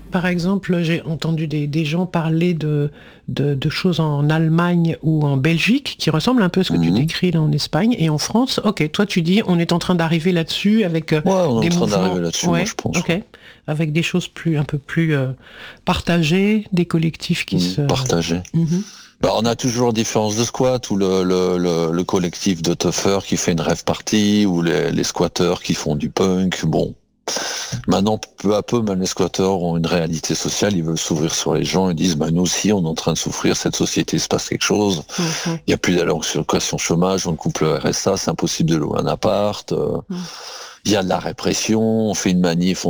par exemple, j'ai entendu des gens parler de choses en Allemagne ou en Belgique qui ressemblent un peu à ce que tu Mhm. décris là en Espagne. Et en France, ok, toi tu dis on est en train d'arriver là-dessus avec Ouais, on est en des train d'arriver mouvements, là-dessus, moi je ouais, pense. ok, avec des choses un peu plus partagées, des collectifs qui se... Partagé. Mhm. Bah, on a toujours différence de squat, ou le collectif de toughers qui fait une rave party, ou les squatteurs qui font du punk. Bon, maintenant, peu à peu, même les squatteurs ont une réalité sociale, ils veulent s'ouvrir sur les gens, ils disent, bah, nous aussi, on est en train de souffrir, cette société, il se passe quelque chose, Mhm. il n'y a plus d'allocation chômage, on coupe le RSA, c'est impossible de louer un appart, Mhm. il y a de la répression, on fait une manif,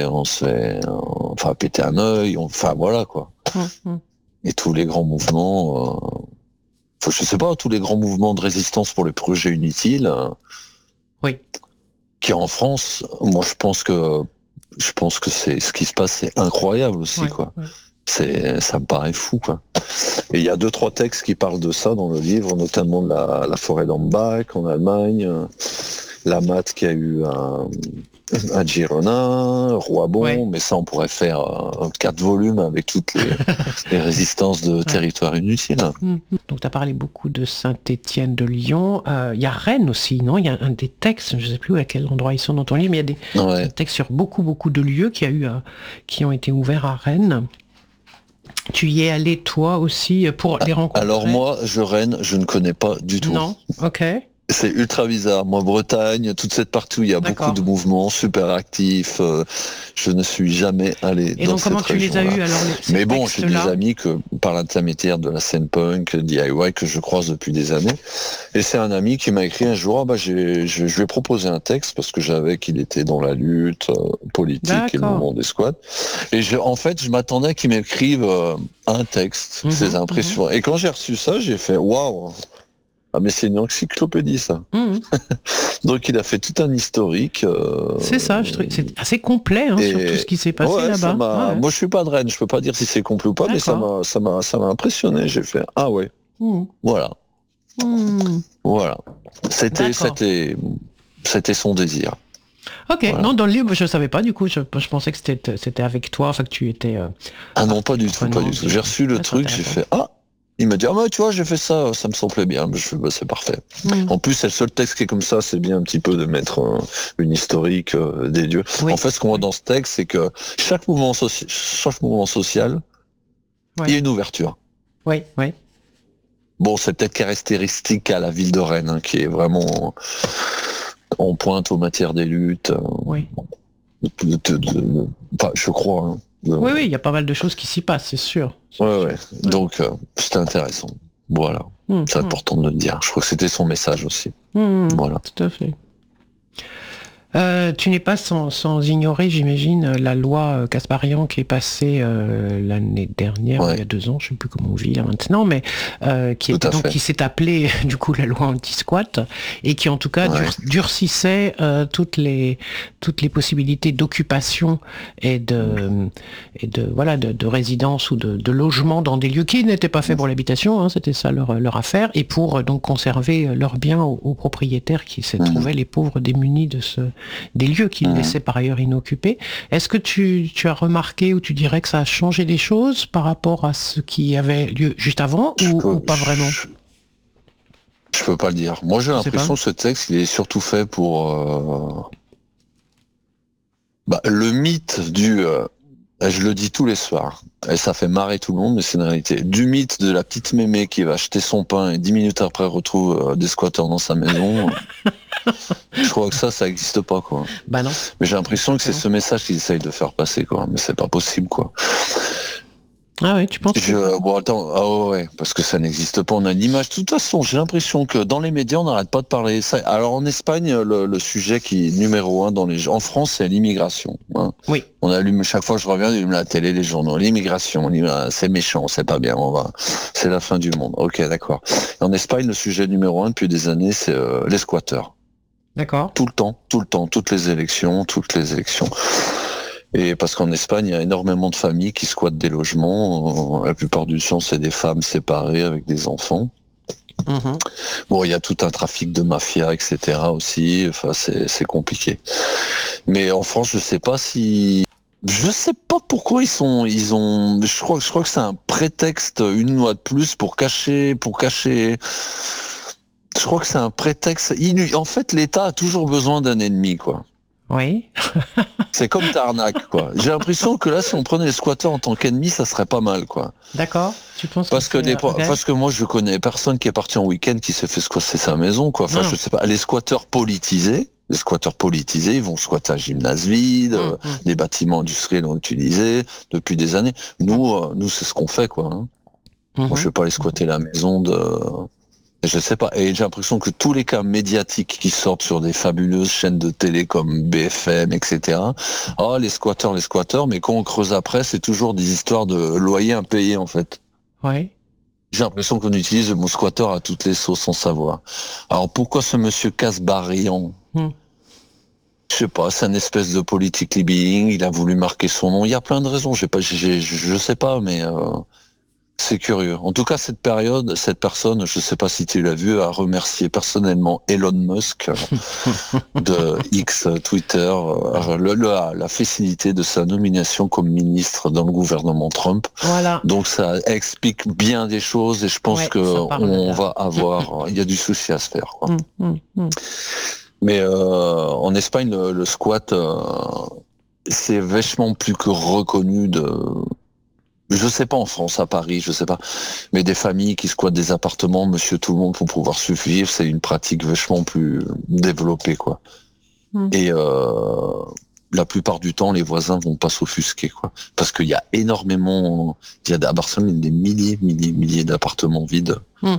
enfin, péter un œil, enfin, voilà, quoi. Mhm. Et tous les grands mouvements, enfin, je sais pas, tous les grands mouvements de résistance pour les projets inutiles, Oui, qui en France, moi je pense que c'est ce qui se passe, c'est incroyable aussi, ouais, quoi. ouais. Ça me paraît fou, quoi. Et il y a deux, trois textes qui parlent de ça dans le livre, notamment de la forêt d'Ambach en Allemagne, la mat qui a eu un Girona, Roibon, Ouais. mais ça on pourrait faire 4 volumes avec toutes les résistances de Ouais. territoires inutiles. Mhm. Donc, tu as parlé beaucoup de Saint-Étienne, de Lyon. Il y a Rennes aussi, non? Il y a un des textes, je ne sais plus à quel endroit ils sont dans ton livre, mais il y a des Ouais. textes sur beaucoup, beaucoup de lieux qui ont été ouverts à Rennes. Tu y es allé, toi aussi, pour les Alors rencontrer? moi, Rennes, je ne connais pas du tout. Non? Ok, C'est ultra bizarre. Moi, Bretagne, toute cette partie où il y a beaucoup de d'accord. mouvements super actifs, je ne suis jamais allé Et dans donc, cette comment tu les as région-là. eus, alors, ces Mais bon, j'ai des textes-là? amis que, par l'intermédiaire de la scène punk, DIY, que je croise depuis des années. Et c'est un ami qui m'a écrit un jour, ah bah, je lui ai proposé un texte parce que j'avais qu'il était dans la lutte politique et le D'accord. mouvement des squats. Et en fait, je m'attendais qu'il m'écrive un texte, ses Mhm, mhm, impressions. Et quand j'ai reçu ça, j'ai fait, waouh! Ah mais c'est une encyclopédie ça. mhm. Donc il a fait tout un historique C'est ça, je trouve. C'est assez complet, hein, sur tout ce et qui s'est passé ouais, ça là-bas. Ah m'a. ouais, Moi je suis pas de Rennes, je peux pas dire si c'est complet ou pas, mais d'accord. ça m'a impressionné. J'ai fait ah ouais, Mhm, voilà, mhm. voilà. C'était D'accord. c'était c'était son désir. Ok, Voilà. non, dans le livre, je savais pas, du coup, je pensais que c'était avec toi, enfin que tu étais Ah non, pas partie du tout, pas du prenante. tout. J'ai reçu le Ouais, c'est truc, j'ai intéressant. fait ah. Il m'a dit ah bah tu vois j'ai fait ça, ça me semblait bien. Je fais bah, c'est parfait. Hmm. En plus c'est le seul texte qui est comme ça, c'est bien un petit peu de mettre une historique des lieux. En Oui, fait ce qu'on voit oui, dans ce texte c'est que chaque mouvement social il y oui, a une ouverture. oui, oui. Bon c'est peut-être caractéristique à la ville de Rennes hein, qui est vraiment en pointe aux matières des luttes. Oui, Enfin, je crois. Hein. oui, oui, il y a pas mal de choses qui s'y passent, c'est sûr. C'est Ouais sûr. ouais. Ouais. Donc c'était intéressant. Voilà. Hmm, C'est hmm, important de le dire. Je crois que c'était son message aussi. hmm, Voilà. tout à fait. Tu n'es pas sans ignorer, j'imagine, la loi Kasparian qui est passée l'année dernière, ou il y Ouais. a 2 ans, je ne sais plus comment on vit là maintenant, mais Tout à fait. qui s'est appelée du coup la loi anti-squat et qui en tout cas Ouais. durcissait toutes les possibilités d'occupation et de résidence ou de logement dans des lieux qui n'étaient pas faits pour l'habitation, hein, c'était ça leur affaire, et pour donc conserver leurs biens aux propriétaires qui se Mhm. trouvaient les pauvres démunis des lieux qu'ils Mhm. laissaient par ailleurs inoccupés. Est-ce que tu as remarqué ou tu dirais que ça a changé des choses par rapport à ce qui avait lieu juste avant Je ou peux, pas vraiment? je peux pas le dire. Moi, j'ai Je sais pas. l'impression que ce texte, il est surtout fait pour le mythe je le dis tous les soirs, et ça fait marrer tout le monde, mais c'est une réalité. Du mythe de la petite mémé qui va acheter son pain et 10 minutes après retrouve des squatteurs dans sa maison. Je crois que ça n'existe pas, quoi. Bah non, Mais j'ai l'impression que c'est exactement. ce message qu'ils essayent de faire passer, quoi. Mais c'est pas possible, quoi. Ah ouais, tu penses que... Bon, attends, ah ouais, parce que ça n'existe pas. On a une image. De toute façon, j'ai l'impression que dans les médias, on n'arrête pas de parler. Ça. Alors en Espagne, le sujet qui est numéro un en France, c'est l'immigration. Hein. Oui. On allume chaque fois que je reviens, j'allume la télé, les journaux, l'immigration. C'est méchant, c'est pas bien. C'est la fin du monde. Ok, d'accord. En Espagne, le sujet numéro un depuis des années, c'est les squatteurs. D'accord. Tout le temps, toutes les élections, toutes les élections. Et parce qu'en Espagne, il y a énormément de familles qui squattent des logements. La plupart du temps, c'est des femmes séparées avec des enfants. Mhm. Bon, il y a tout un trafic de mafia, etc. aussi. Enfin, c'est compliqué. Mais en France, je sais pas si Je sais pas pourquoi je crois que c'est un prétexte une loi de plus pour cacher. Je crois que c'est un prétexte. En fait, l'État a toujours besoin d'un ennemi, quoi. Oui. C'est comme Tarnac, quoi. J'ai l'impression que là, si on prenait les squatteurs en tant qu'ennemis, ça serait pas mal, quoi. D'accord. Tu penses Parce que moi, je connais personne qui est parti en week-end qui s'est fait squatter sa maison, quoi. Enfin, je sais pas. Les squatteurs politisés, ils vont squatter un gymnase vide, des bâtiments industriels ont utilisé depuis des années. Nous, c'est ce qu'on fait, quoi. Hein. Moi, je vais pas aller squatter la maison de... Je sais pas, et j'ai l'impression que tous les cas médiatiques qui sortent sur des fabuleuses chaînes de télé comme BFM, etc. Ah, les squatteurs, mais quand on creuse après, c'est toujours des histoires de loyers impayés, en fait. Oui. J'ai l'impression qu'on utilise le mot squatteur à toutes les sauces sans savoir. Alors pourquoi ce monsieur Casbarian Je sais pas, c'est une espèce de politique lobbying, il a voulu marquer son nom, il y a plein de raisons, je sais pas, mais... C'est curieux. En tout cas, cette personne, je ne sais pas si tu l'as vu, a remercié personnellement Elon Musk de X Twitter, la facilité de sa nomination comme ministre dans le gouvernement Trump. Voilà. Donc ça explique bien des choses et je pense qu'on va avoir, il y a du souci à se faire, quoi. Mais en Espagne, le squat, c'est vachement plus que reconnu je sais pas en France, à Paris, je sais pas, mais des familles qui squattent des appartements, monsieur tout le monde pour pouvoir survivre, c'est une pratique vachement plus développée, quoi. Et la plupart du temps, les voisins vont pas s'offusquer, quoi, parce qu'il y a énormément, à Barcelone des milliers d'appartements vides.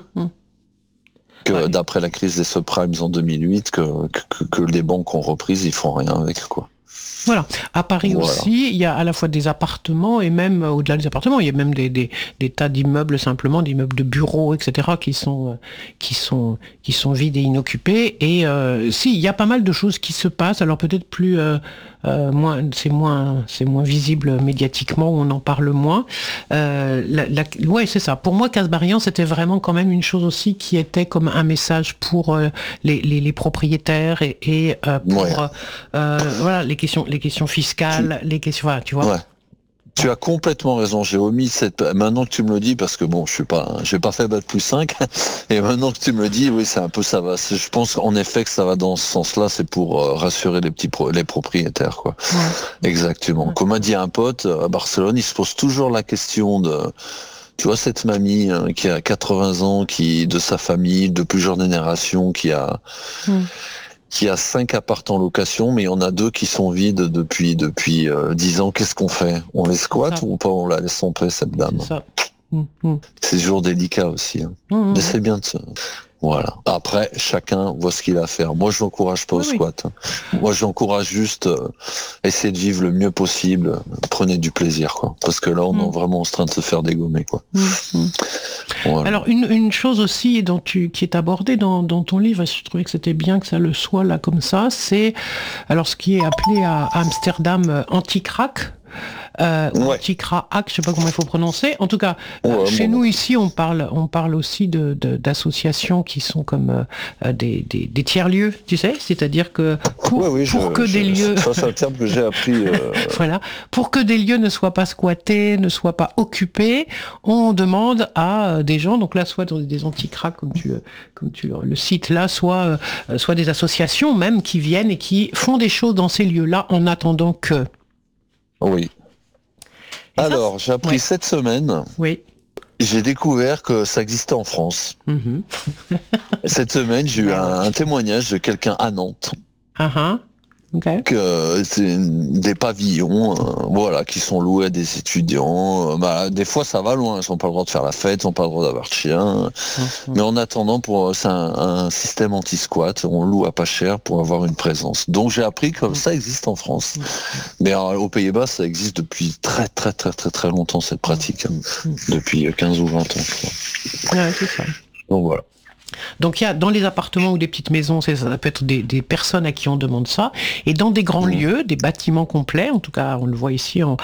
Que d'après la crise des subprimes en 2008, que les banques ont reprise, ils font rien avec, quoi. Voilà. À Paris aussi, il y a à la fois des appartements et même au-delà des appartements, il y a même des tas d'immeubles simplement, d'immeubles de bureaux, etc. qui sont vides et inoccupés. Et il y a pas mal de choses qui se passent. Alors peut-être plus c'est moins visible médiatiquement, on en parle moins. Ouais, c'est ça. Pour moi, Casbarian, c'était vraiment quand même une chose aussi qui était comme un message pour les propriétaires et pour voilà les questions fiscales, les questions, voilà, tu vois. Ouais. Tu as complètement raison, j'ai omis maintenant que tu me le dis, parce que bon, j'ai pas fait Bac+5, et maintenant que tu me le dis, oui, c'est un peu ça va. Je pense en effet que ça va dans ce sens-là, c'est pour rassurer les propriétaires, quoi. Exactement. Comme a dit un pote à Barcelone, il se pose toujours la question de... Tu vois, cette mamie qui a 80 ans, de sa famille, de plusieurs générations, qui a 5 apparts en location, mais il y en a 2 qui sont vides depuis 10 ans. Qu'est-ce qu'on fait? On les squatte ou pas? On la laisse en paix, cette dame? C'est ça. C'est toujours délicat aussi. Mais c'est bien de se... Voilà. Après, chacun voit ce qu'il a à faire. Moi, je n'encourage pas au squat. Moi, j'encourage juste essayer de vivre le mieux possible. Prenez du plaisir, quoi. Parce que là, on est vraiment en train de se faire dégommer, quoi. Voilà. Alors, une chose aussi qui est abordée dans ton livre, et je trouvais que c'était bien que ça le soit là comme ça, c'est alors ce qui est appelé à Amsterdam anti-crack. Anti-crack, je sais pas comment il faut prononcer. En tout cas, chez nous ici, on parle aussi d'associations qui sont comme des tiers-lieux, tu sais, c'est-à-dire que des lieux, ça c'est un terme que j'ai appris. Voilà, pour que des lieux ne soient pas squattés, ne soient pas occupés, on demande à des gens, donc là, soit des anti-crack comme tu le cites là, soit des associations même qui viennent et qui font des choses dans ces lieux-là en attendant que. Oui. Alors, j'ai appris cette semaine. Oui. J'ai découvert que ça existait en France. Cette semaine, j'ai eu un témoignage de quelqu'un à Nantes. Okay. Que c'est des pavillons, qui sont loués à des étudiants. Des fois, ça va loin. Ils n'ont pas le droit de faire la fête, ils n'ont pas le droit d'avoir de chien. Mais en attendant, c'est un système anti-squat. On loue à pas cher pour avoir une présence. Donc, j'ai appris que ça existe en France. Mais aux Pays-Bas, ça existe depuis très, très, très, très, très longtemps, cette pratique. Depuis 15 ou 20 ans, je crois. Ouais, c'est ça. Donc, voilà. Donc il y a dans les appartements ou des petites maisons, ça peut être des personnes à qui on demande ça, et dans des grands lieux, des bâtiments complets, en tout cas on le voit ici en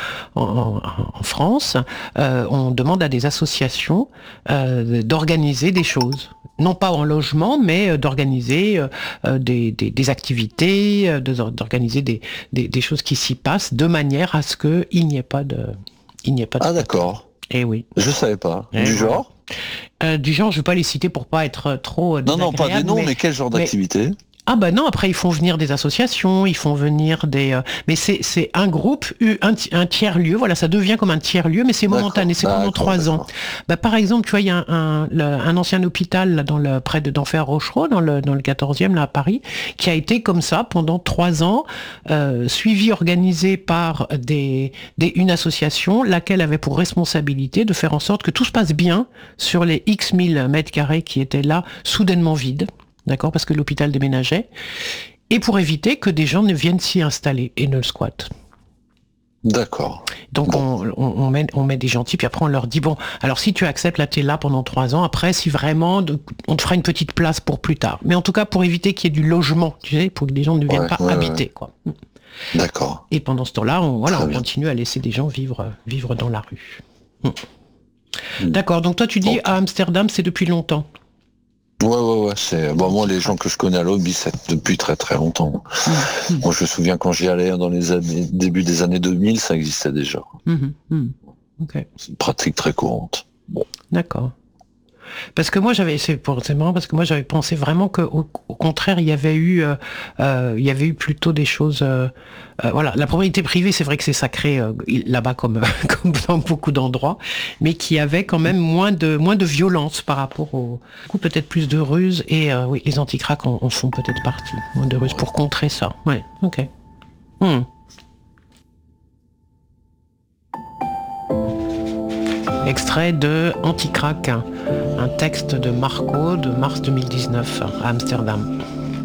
France, on demande à des associations d'organiser des choses. non pas en logement, mais d'organiser des activités, d'organiser des choses qui s'y passent de manière à ce qu'il n'y ait pas de... Ah d'accord. Eh oui. Je savais pas. Du genre du genre, je ne vais pas les citer pour pas être trop Non, pas des noms, mais quel genre d'activité? Ah bah non, après ils font venir des associations, ils font venir des... mais c'est un groupe, un tiers-lieu, voilà, ça devient comme un tiers-lieu, mais c'est momentané, c'est pendant 3 ans. Bah, par exemple, tu vois, il y a un ancien hôpital là, près d'Enfer Rochereau, dans le 14e, là à Paris, qui a été comme ça pendant 3 ans, suivi, organisé par une association, laquelle avait pour responsabilité de faire en sorte que tout se passe bien sur les X 1000 mètres carrés qui étaient là, soudainement vides. D'accord, parce que l'hôpital déménageait, et pour éviter que des gens ne viennent s'y installer et ne le squattent. D'accord. Donc on met des gentils, puis après on leur dit, bon, alors si tu acceptes, là t'es là pendant 3 ans, après si vraiment, on te fera une petite place pour plus tard. Mais en tout cas pour éviter qu'il y ait du logement, tu sais, pour que les gens ne viennent pas habiter, quoi. D'accord. Et pendant ce temps-là, on continue à laisser des gens vivre dans la rue. D'accord, donc toi tu dis à Amsterdam c'est depuis longtemps. Ouais, c'est... Bon, moi, les gens que je connais à Lobby, c'est depuis très très longtemps. Moi, je me souviens quand j'y allais dans les début des années 2000, ça existait déjà. Okay. C'est une pratique très courante. Bon. D'accord. Parce que moi c'est marrant parce que moi j'avais pensé vraiment qu'au contraire il y avait eu plutôt des choses voilà, la propriété privée c'est vrai que c'est sacré là-bas comme dans beaucoup d'endroits, mais qui avait quand même moins de violence par rapport peut-être plus de ruses, et oui, les anti-crack en font peut-être partie, moins de ruses pour contrer ça. Ouais, ok. Extrait de Anti-Crack, un texte de Marco de mars 2019 à Amsterdam.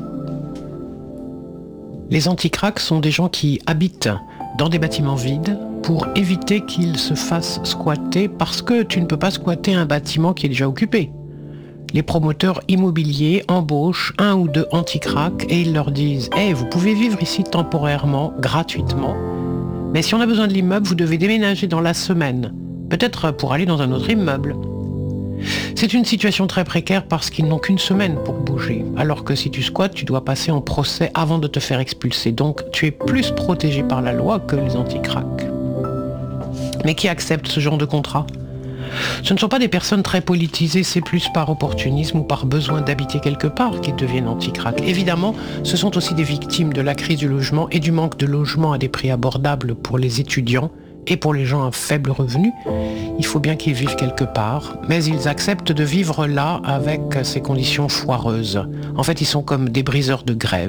Les anti-crack sont des gens qui habitent dans des bâtiments vides pour éviter qu'ils se fassent squatter, parce que tu ne peux pas squatter un bâtiment qui est déjà occupé. Les promoteurs immobiliers embauchent 1 ou 2 anti-crack et ils leur disent « Hey, vous pouvez vivre ici temporairement, gratuitement, mais si on a besoin de l'immeuble, vous devez déménager dans la semaine. Peut-être pour aller dans un autre immeuble. » C'est une situation très précaire parce qu'ils n'ont qu'une semaine pour bouger, alors que si tu squattes, tu dois passer en procès avant de te faire expulser. Donc tu es plus protégé par la loi que les anti-crack. Mais qui accepte ce genre de contrat ? Ce ne sont pas des personnes très politisées, c'est plus par opportunisme ou par besoin d'habiter quelque part qu'ils deviennent anti-crack. Évidemment, ce sont aussi des victimes de la crise du logement et du manque de logement à des prix abordables pour les étudiants et pour les gens à faible revenu. Il faut bien qu'ils vivent quelque part, mais ils acceptent de vivre là avec ces conditions foireuses. En fait, ils sont comme des briseurs de grève.